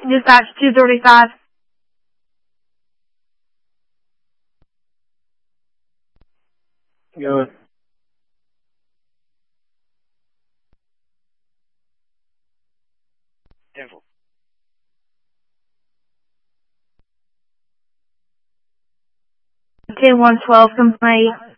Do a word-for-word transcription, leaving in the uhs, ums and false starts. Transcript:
Dispatch two thirty-five. Going. Devil. ten one twelve complaint.